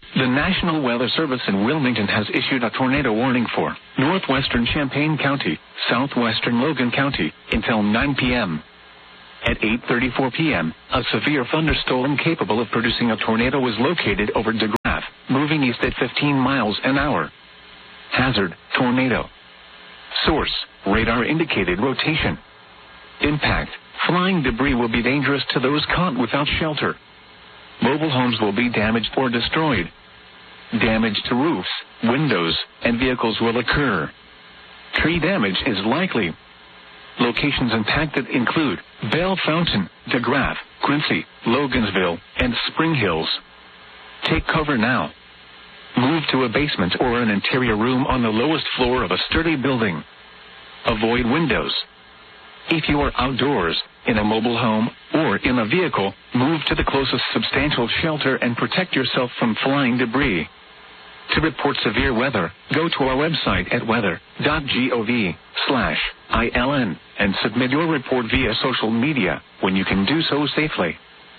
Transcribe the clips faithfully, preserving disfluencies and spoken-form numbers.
The National Weather Service in Wilmington has issued a tornado warning for northwestern Champaign County, southwestern Logan County, until nine p.m. At eight thirty-four p.m., a severe thunderstorm capable of producing a tornado was located over DeGraff, moving east at fifteen miles an hour. Hazard, tornado. Source, radar indicated rotation. Impact, flying debris will be dangerous to those caught without shelter. Mobile homes will be damaged or destroyed. Damage to roofs, windows, and vehicles will occur. Tree damage is likely. Locations impacted include Bell Fountain, DeGraff, Quincy, Logansville, and Spring Hills. Take cover now. Move to a basement or an interior room on the lowest floor of a sturdy building. Avoid windows. If you are outdoors, in a mobile home, or in a vehicle, move to the closest substantial shelter and protect yourself from flying debris. To report severe weather, go to our website at weather dot gov slash ILN and submit your report via social media when you can do so safely.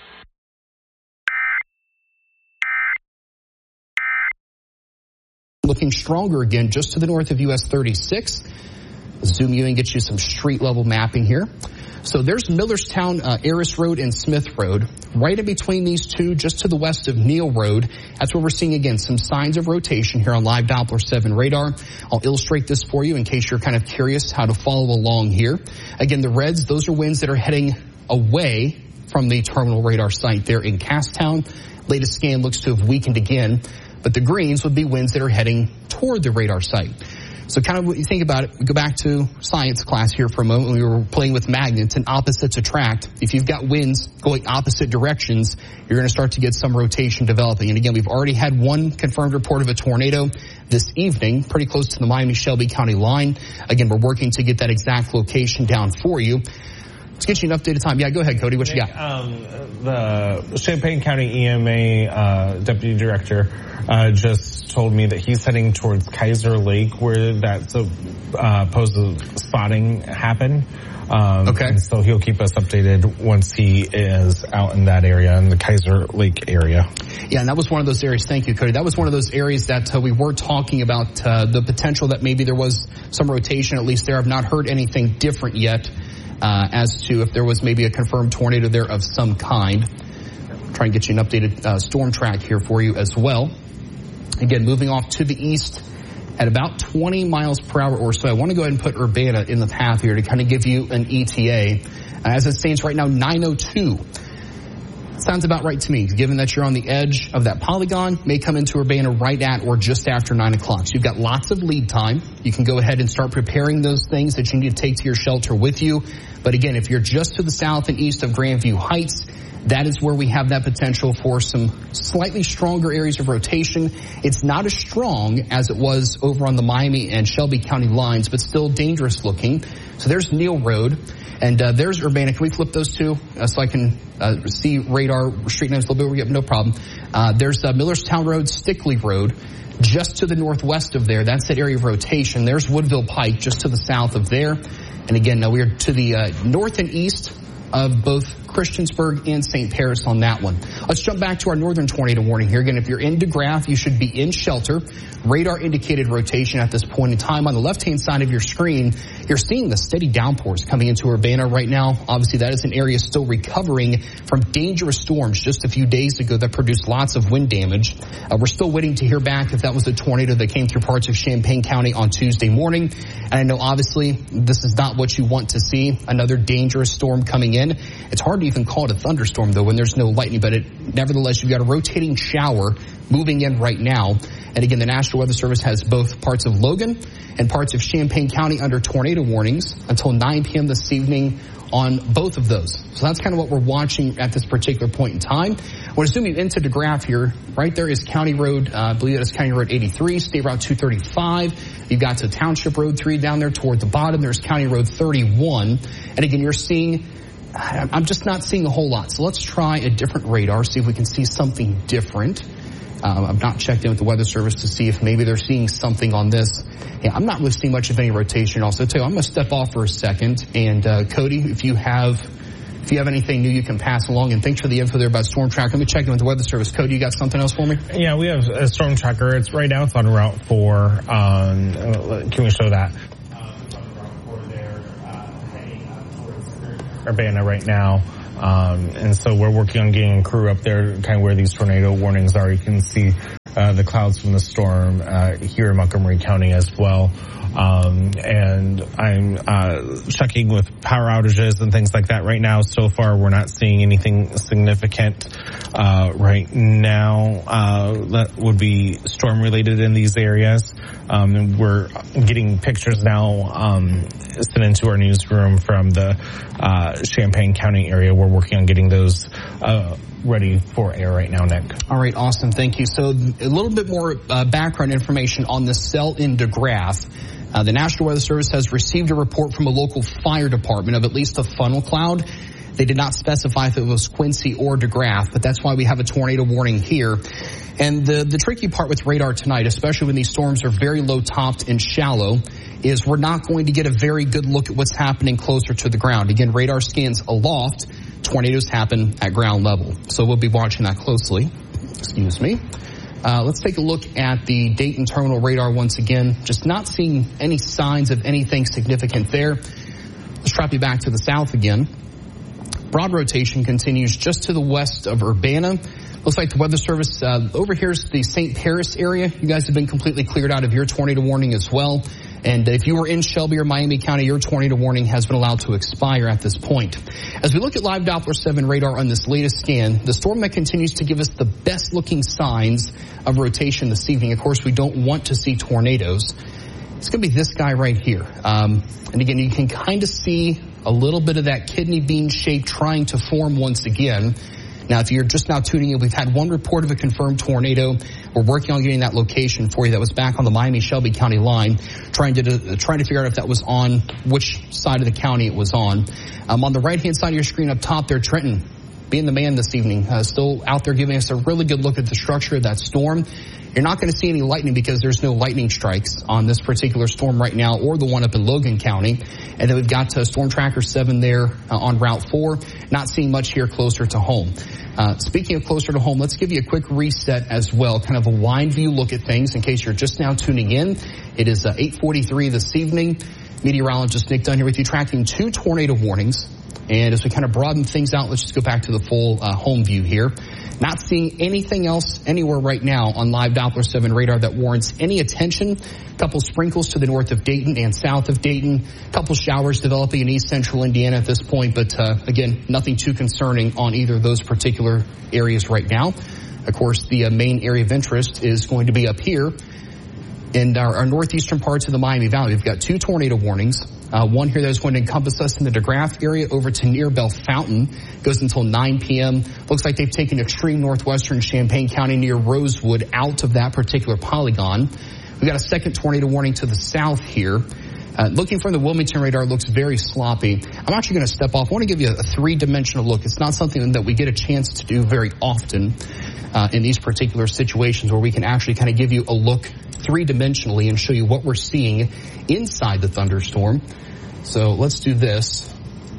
Looking stronger again just to the north of U S thirty-six. Zoom you and get you some street level mapping here. So there's Millerstown, uh, Eris Road and Smith Road. Right in between these two, just to the west of Neal Road, that's where we're seeing, again, some signs of rotation here on live Doppler seven radar. I'll illustrate this for you in case you're kind of curious how to follow along here. Again, the reds, those are winds that are heading away from the terminal radar site there in Casstown. Latest scan looks to have weakened again, but the greens would be winds that are heading toward the radar site. So kind of what you think about it, we go back to science class here for a moment. We were playing with magnets and opposites attract. If you've got winds going opposite directions, you're going to start to get some rotation developing. And again, we've already had one confirmed report of a tornado this evening, pretty close to the Miami-Shelby County line. Again, we're working to get that exact location down for you. Let's get you an updated time. Yeah, go ahead, Cody. What you got? Um, the Champaign County E M A uh, deputy director uh, just told me that he's heading towards Kaiser Lake, where that supposed spotting happened. Um, okay. And so he'll keep us updated once he is out in that area, in the Kaiser Lake area. Yeah, and that was one of those areas. Thank you, Cody. That was one of those areas that uh, we were talking about uh, the potential that maybe there was some rotation, at least there. I've not heard anything different yet. Uh, as to if there was maybe a confirmed tornado there of some kind. Try and get you an updated uh, storm track here for you as well. Again, moving off to the east at about twenty miles per hour or so. I want to go ahead and put Urbana in the path here to kind of give you an E T A. As it stands right now, nine oh two. Sounds about right to me, given that you're on the edge of that polygon, may come into Urbana right at or just after nine o'clock. So you've got lots of lead time. You can go ahead and start preparing those things that you need to take to your shelter with you. But again, if you're just to the south and east of Grandview Heights, that is where we have that potential for some slightly stronger areas of rotation. It's not as strong as it was over on the Miami and Shelby County lines, but still dangerous looking. So there's Neal Road. And uh, there's Urbana. Can we flip those two uh, so I can uh, see radar street names a little bit? Yep, no problem. Uh, there's uh, Millerstown Road, Stickley Road, just to the northwest of there. That's that area of rotation. There's Woodville Pike, just to the south of there. And again, uh, we are to the uh, north and east of both Christiansburg and Saint Paris on that one. Let's jump back to our northern tornado warning here. Again, if you're in DeGraff, you should be in shelter. Radar indicated rotation at this point in time. On the left-hand side of your screen, you're seeing the steady downpours coming into Urbana right now. Obviously, that is an area still recovering from dangerous storms just a few days ago that produced lots of wind damage. Uh, we're still waiting to hear back if that was a tornado that came through parts of Champaign County on Tuesday morning. And I know, obviously, this is not what you want to see, another dangerous storm coming in. It's hard to even call it a thunderstorm, though, when there's no lightning, but it, nevertheless, you've got a rotating shower moving in right now. And again, the National Weather Service has both parts of Logan and parts of Champaign County under tornado warnings until nine p.m. this evening on both of those. So that's kind of what we're watching at this particular point in time. We're zooming into DeGraff here. Right there is County Road, uh, I believe that is County Road eighty-three, State Route two thirty-five. You've got to Township Road three down there toward the bottom. There's County Road thirty-one. And again, you're seeing, I'm just not seeing a whole lot. So let's try a different radar, see if we can see something different. Um, I've not checked in with the Weather Service to see if maybe they're seeing something on this. Yeah, I'm not really seeing much of any rotation. Also, too, I'm going to step off for a second. And uh, Cody, if you have if you have anything new you can pass along. And thanks for the info there about Storm Tracker. Let me check in with the Weather Service. Cody, you got something else for me? Yeah, we have a Storm Tracker. It's right now. It's on Route four. Um, can we show that? Urbana right now. Um, and so we're working on getting a crew up there kind of where these tornado warnings are. You can see uh, the clouds from the storm uh, here in Montgomery County as well. Um, and I'm uh, checking with power outages and things like that right now. So far, we're not seeing anything significant uh, right now uh, that would be storm related in these areas. Um, and we're getting pictures now um, sent into our newsroom from the uh, Champaign County area. We're working on getting those uh, ready for air right now, Nick. All right, awesome. Thank you. So a little bit more uh, background information on the cell in DeGraff. Uh, the National Weather Service has received a report from a local fire department of at least a funnel cloud. They did not specify if it was Quincy or DeGraff, but that's why we have a tornado warning here. And the, the tricky part with radar tonight, especially when these storms are very low topped and shallow, is we're not going to get a very good look at what's happening closer to the ground. Again, radar scans aloft, tornadoes happen at ground level. So we'll be watching that closely. Excuse me. Uh, let's take a look at the Dayton terminal radar once again. Just not seeing any signs of anything significant there. Let's drop you back to the south again. Broad rotation continues just to the west of Urbana. Looks like the Weather Service, uh, over here's the Saint Paris area. You guys have been completely cleared out of your tornado warning as well. And if you were in Shelby or Miami County, your tornado warning has been allowed to expire at this point. As we look at live Doppler seven radar on this latest scan, the storm that continues to give us the best looking signs of rotation this evening. Of course, we don't want to see tornadoes. It's going to be this guy right here. Um, and again, you can kind of see a little bit of that kidney bean shape trying to form once again. Now, if you're just now tuning in, we've had one report of a confirmed tornado. We're working on getting that location for you. That was back on the Miami-Shelby County line, trying to uh, trying to figure out if that was on which side of the county it was on. Um, on the right-hand side of your screen up top there, Trenton, being the man this evening, uh, still out there giving us a really good look at the structure of that storm. You're not going to see any lightning because there's no lightning strikes on this particular storm right now or the one up in Logan County. And then we've got uh, Storm Tracker seven there uh, on Route four. Not seeing much here closer to home. Uh, speaking of closer to home, let's give you a quick reset as well, kind of a wide view look at things in case you're just now tuning in. It is uh, eight forty-three this evening. Meteorologist Nick Dunn here with you, tracking two tornado warnings. And as we kind of broaden things out, let's just go back to the full uh, home view here. Not seeing anything else anywhere right now on live Doppler seven radar that warrants any attention. A couple sprinkles to the north of Dayton and south of Dayton. A couple showers developing in east central Indiana at this point. But uh, again, nothing too concerning on either of those particular areas right now. Of course, the uh, main area of interest is going to be up here in our, our northeastern parts of the Miami Valley. We've got two tornado warnings. Uh, one here that is going to encompass us in the DeGraff area over to near Bell Fountain. Goes until nine p.m. Looks like they've taken extreme northwestern Champaign County near Rosewood out of that particular polygon. We've got a second tornado warning to the south here. Uh, looking from the Wilmington radar looks very sloppy. I'm actually going to step off. I want to give you a, a three-dimensional look. It's not something that we get a chance to do very often uh, in these particular situations where we can actually kind of give you a look three-dimensionally and show you what we're seeing inside the thunderstorm. So let's do this.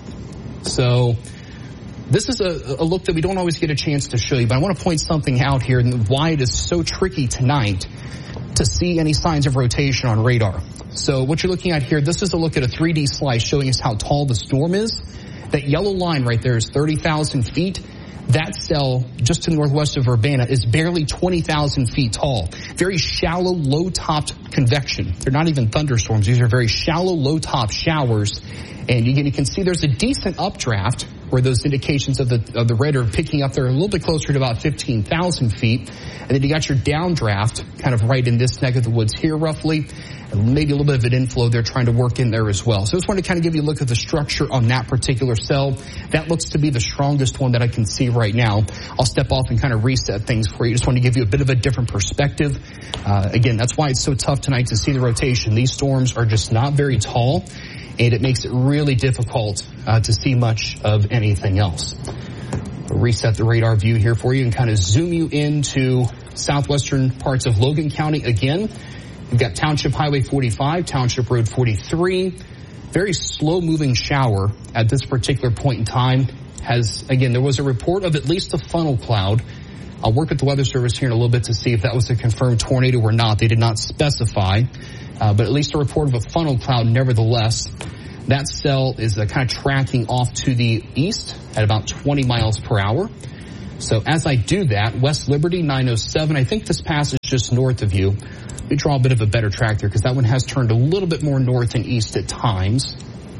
So this is a, a look that we don't always get a chance to show you, but I want to point something out here and why it is so tricky tonight to see any signs of rotation on radar. So what you're looking at here, this is a look at a three D slice showing us how tall the storm is. That yellow line right there is thirty thousand feet. That cell just to the northwest of Urbana is barely twenty thousand feet tall. Very shallow, low-topped convection. They're not even thunderstorms. These are very shallow, low-top showers. And you can, you can see there's a decent updraft where those indications of the of the red are picking up there a little bit closer to about fifteen thousand feet. And then you got your downdraft kind of right in this neck of the woods here roughly. And maybe a little bit of an inflow they're trying to work in there as well. So I just wanted to kind of give you a look at the structure on that particular cell. That looks to be the strongest one that I can see right now. I'll step off and kind of reset things for you. Just want to give you a bit of a different perspective. Uh, again, that's why it's so tough tonight to see the rotation. These storms are just not very tall, and it makes it really difficult uh, to see much of anything else. I'll reset the radar view here for you and kind of zoom you into southwestern parts of Logan County again. We've got Township Highway forty-five, Township Road forty-three. Very slow-moving shower at this particular point in time. has, again, there was a report of at least a funnel cloud. I'll work with the Weather Service here in a little bit to see if that was a confirmed tornado or not. They did not specify, uh, but at least a report of a funnel cloud nevertheless. That cell is uh, kind of tracking off to the east at about twenty miles per hour. So as I do that, West Liberty nine oh seven, I think this passes just north of you. Let me draw a bit of a better track there because that one has turned a little bit more north and east at times.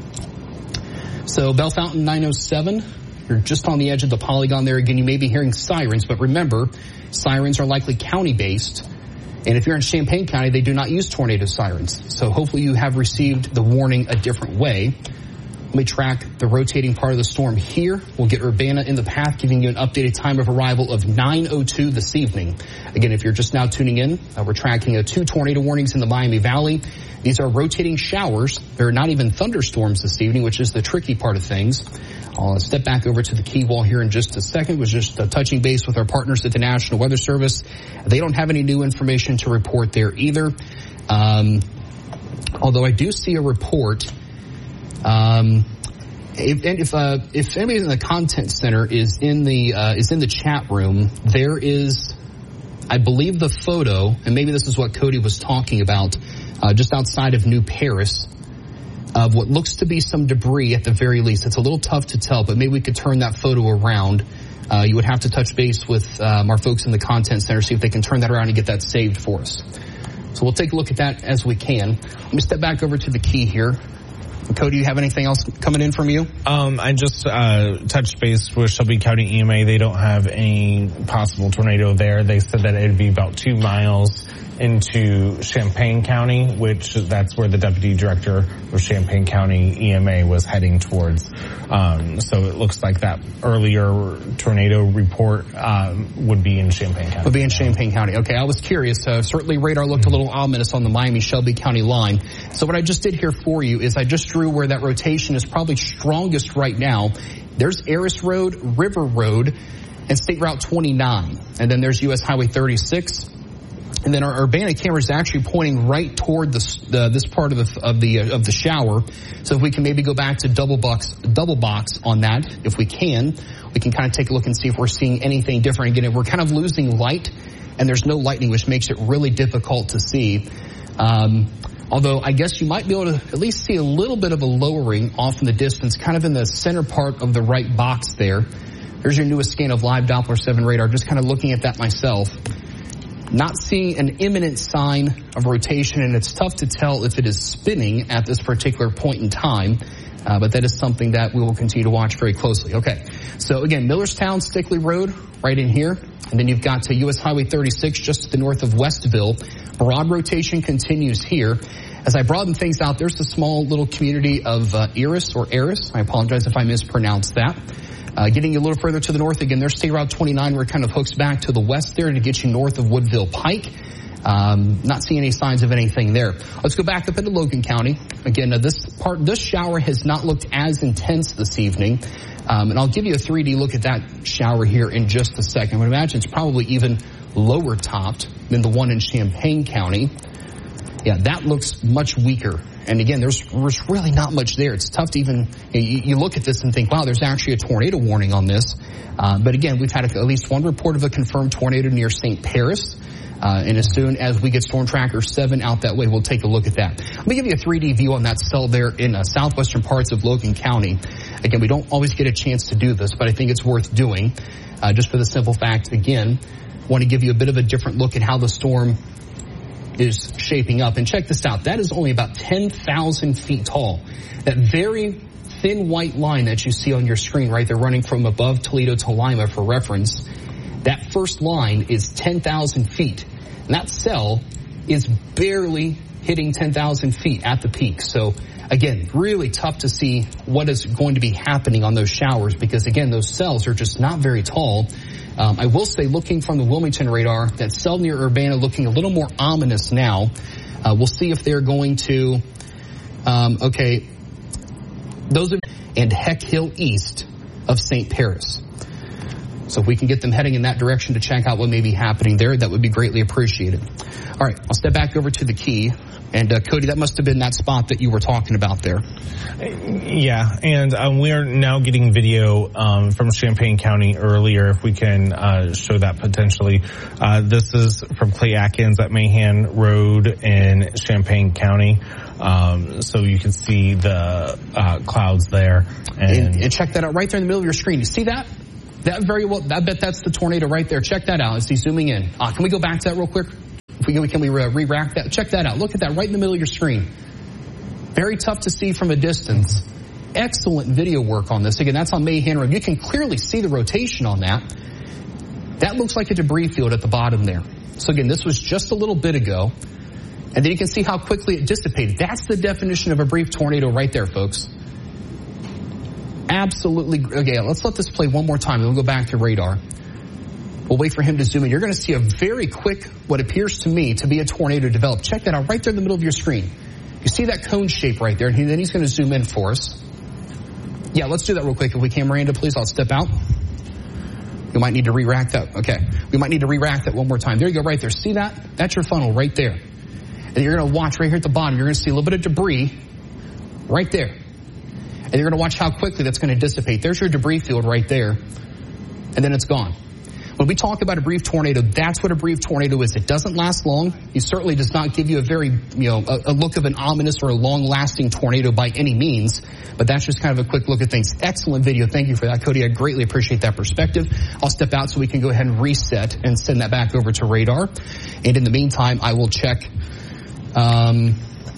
So Bellefontaine nine oh seven, you're just on the edge of the polygon there. Again, you may be hearing sirens, but remember, sirens are likely county-based. And if you're in Champaign County, they do not use tornado sirens. So hopefully you have received the warning a different way. Let me track the rotating part of the storm here. We'll get Urbana in the path, giving you an updated time of arrival of nine oh two this evening. Again, if you're just now tuning in, uh, we're tracking uh, two tornado warnings in the Miami Valley. These are rotating showers. There are not even thunderstorms this evening, which is the tricky part of things. I'll step back over to the key wall here in just a second. Was just uh, touching base with our partners at the National Weather Service. They don't have any new information to report there either. Um, although I do see a report. Um, if if, uh, if anybody in the content center is in the uh, is in the chat room, there is, I believe, the photo, and maybe this is what Cody was talking about, uh, just outside of New Paris, of what looks to be some debris at the very least. It's a little tough to tell, but maybe we could turn that photo around. Uh, you would have to touch base with um, our folks in the content center, see if they can turn that around and get that saved for us. So we'll take a look at that as we can. Let me step back over to the key here. Cody, do you have anything else coming in from you? Um, I just uh, touched base with Shelby County E M A. They don't have any possible tornado there. They said that it'd be about two miles into Champaign County, which that's where the deputy director of Champaign County E M A was heading towards. Um, so it looks like that earlier tornado report um, would be in Champaign County. Would be in Champaign County. Okay, I was curious. Uh, certainly radar looked mm-hmm. a little ominous on the Miami-Shelby County line. So what I just did here for you is I just drew where that rotation is probably strongest right now. There's Eris Road, River Road, and State Route twenty-nine. And then there's U S Highway thirty-six. And then our Urbana camera is actually pointing right toward this uh, this part of the of the uh, of the shower. So if we can maybe go back to double box double box on that, if we can, we can kind of take a look and see if we're seeing anything different. Again, we're kind of losing light, and there's no lightning, which makes it really difficult to see. Um, although I guess you might be able to at least see a little bit of a lowering off in the distance, kind of in the center part of the right box there. There's your newest scan of live Doppler seven radar. Just kind of looking at that myself. Not seeing an imminent sign of rotation, and it's tough to tell if it is spinning at this particular point in time, uh, but that is something that we will continue to watch very closely. Okay, so again, Millerstown, Stickley Road, right in here, and then you've got to U S Highway thirty-six just to the north of Westville. Broad rotation continues here. As I broaden things out, there's the small little community of uh, Eris or Eris. I apologize if I mispronounced that. Uh, getting you a little further to the north, again, there's State Route twenty-nine where it kind of hooks back to the west there to get you north of Woodville Pike. Um, not seeing any signs of anything there. Let's go back up into Logan County. Again, uh, this part, this shower has not looked as intense this evening. Um, and I'll give you a three D look at that shower here in just a second. I would imagine it's probably even lower topped than the one in Champaign County. Yeah, that looks much weaker. And again, there's, there's really not much there. It's tough to even, you, you look at this and think, wow, there's actually a tornado warning on this. Uh, but again, we've had a, at least one report of a confirmed tornado near Saint Paris. Uh, and as soon as we get Storm Tracker seven out that way, we'll take a look at that. Let me give you a three D view on that cell there in uh, southwestern parts of Logan County. Again, we don't always get a chance to do this, but I think it's worth doing. Uh, just for the simple fact, again, want to give you a bit of a different look at how the storm is shaping up. And check this out. That is only about ten thousand feet tall. That very thin white line that you see on your screen right there running from above Toledo to Lima for reference, that first line is ten thousand feet. And that cell is barely hitting ten thousand feet at the peak. So again, really tough to see what is going to be happening on those showers because again, those cells are just not very tall. Um, I will say, looking from the Wilmington radar, that cell near Urbana looking a little more ominous now. Uh, we'll see if they're going to, um, okay, those are, and Heck Hill east of Saint Paris. So if we can get them heading in that direction to check out what may be happening there, that would be greatly appreciated. All right, I'll step back over to the key. And, uh, Cody, that must have been that spot that you were talking about there. Yeah, and um, we are now getting video um, from Champaign County earlier, if we can uh, show that potentially. Uh, this is from Clay Atkins at Mahan Road in Champaign County. Um, so you can see the uh, clouds there. And, and, and check that out right there in the middle of your screen. You see that? That very well, I bet that's the tornado right there. Check that out as he's zooming in. Uh, can we go back to that real quick? If we, can we re-rack that? Check that out. Look at that right in the middle of your screen. Very tough to see from a distance. Excellent video work on this. Again, that's on Mahan Road. You can clearly see the rotation on that. That looks like a debris field at the bottom there. So again, this was just a little bit ago. And then you can see how quickly it dissipated. That's the definition of a brief tornado right there, folks. Absolutely. Okay, let's let this play one more time, and we'll go back to radar. We'll wait for him to zoom in. You're going to see a very quick, what appears to me to be a tornado develop. Check that out right there in the middle of your screen. You see that cone shape right there, and then he's going to zoom in for us. Yeah, let's do that real quick. If we can, Miranda, please, I'll step out. We might need to re-rack that. Okay. We might need to re-rack that one more time. There you go right there. See that? That's your funnel right there. And you're going to watch right here at the bottom. You're going to see a little bit of debris right there. And you're going to watch how quickly that's going to dissipate. There's your debris field right there. And then it's gone. When we talk about a brief tornado, that's what a brief tornado is. It doesn't last long. It certainly does not give you a very, you know, a, a look of an ominous or a long-lasting tornado by any means. But that's just kind of a quick look at things. Excellent video. Thank you for that, Cody. I greatly appreciate that perspective. I'll step out so we can go ahead and reset and send that back over to radar. And in the meantime, I will check. Um,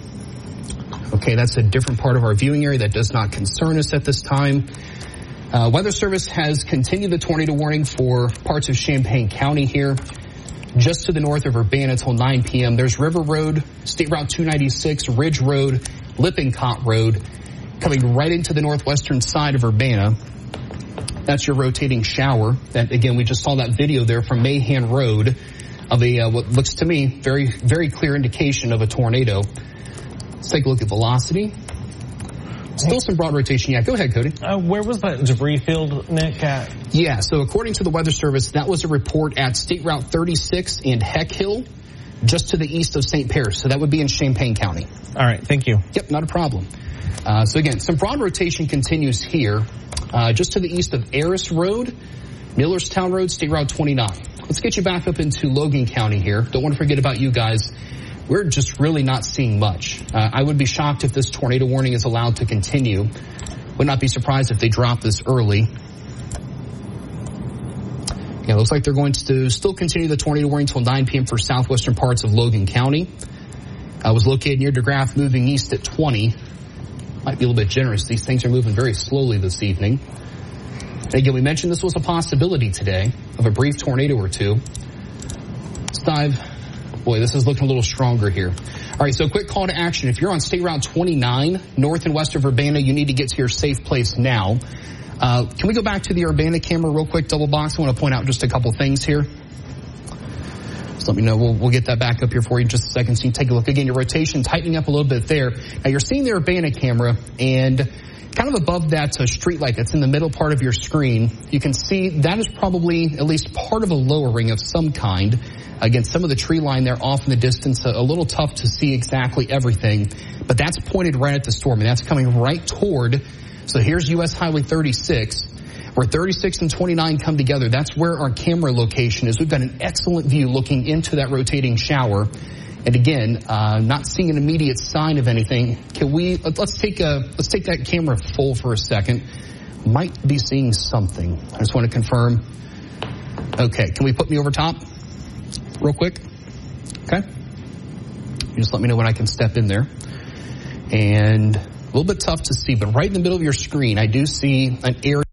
okay, that's a different part of our viewing area. That does not concern us at this time. Uh, Weather Service has continued the tornado warning for parts of Champaign County here. Just to the north of Urbana until nine p.m. There's River Road, State Route two ninety-six, Ridge Road, Lippincott Road, coming right into the northwestern side of Urbana. That's your rotating shower. That, again, we just saw that video there from Mahan Road of a, uh, what looks to me, very, very clear indication of a tornado. Let's take a look at velocity. Still some broad rotation. Yeah, go ahead, Cody. Uh, where was that debris field, Nick, at? Yeah, so according to the Weather Service, that was a report at State Route thirty-six and Heck Hill, just to the east of Saint Paris. So that would be in Champaign County. All right, thank you. Yep, not a problem. Uh, so again, some broad rotation continues here, uh, just to the east of Eris Road, Millerstown Road, State Route twenty-nine. Let's get you back up into Logan County here. Don't want to forget about you guys. We're just really not seeing much. Uh, I would be shocked if this tornado warning is allowed to continue. Would not be surprised if they drop this early. Yeah, it looks like they're going to still continue the tornado warning until nine p.m. for southwestern parts of Logan County. I was located near DeGraff, moving east at twenty. Might be a little bit generous. These things are moving very slowly this evening. And again, we mentioned this was a possibility today of a brief tornado or two. Let's dive. Boy, this is looking a little stronger here. All right, so quick call to action. If you're on State Route twenty-nine, north and west of Urbana, you need to get to your safe place now. Uh, can we go back to the Urbana camera real quick, double box? I want to point out just a couple things here. Just let me know. We'll, we'll get that back up here for you in just a second so you can take a look. Again, your rotation tightening up a little bit there. Now, you're seeing the Urbana camera, and kind of above that uh, street light that's in the middle part of your screen, you can see that is probably at least part of a lowering of some kind. Again, some of the tree line there off in the distance, a, a little tough to see exactly everything, but that's pointed right at the storm, and that's coming right toward. So here's U S Highway thirty-six, where thirty-six and twenty-nine come together. That's where our camera location is. We've got an excellent view looking into that rotating shower. And again, uh, not seeing an immediate sign of anything. Can we, let's take a, let's take that camera full for a second. Might be seeing something. I just want to confirm. Okay, can we put me over top real quick? Okay. You just let me know when I can step in there. And a little bit tough to see, but right in the middle of your screen, I do see an area